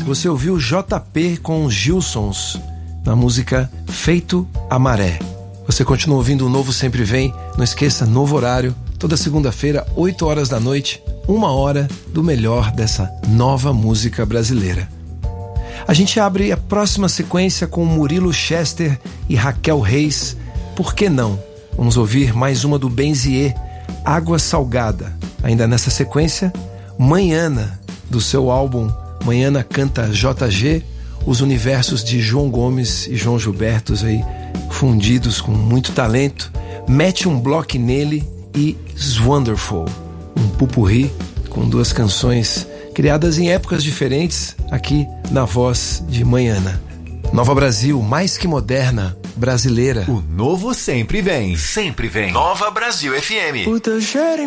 Você ouviu JP com Gilsons na música Feito a Maré. Você continua ouvindo o Novo Sempre Vem. Não esqueça, novo horário, toda segunda-feira, 8 horas da noite, 1 hora do melhor dessa nova música brasileira. A gente abre a próxima sequência com Murilo Chester e Raquel Reis. Por que não? Vamos ouvir mais uma do Benzier, Água Salgada. Ainda nessa sequência, Manhana, do seu álbum Manhana Canta JG, os universos de João Gomes e João Gilberto aí fundidos com muito talento. Mete um bloco nele e Wonderful, um pupurri com 2 canções criadas em épocas diferentes aqui na voz de Manhana. Nova Brasil, mais que moderna, brasileira. O novo sempre vem. Sempre vem. Nova Brasil FM. O teu cheiro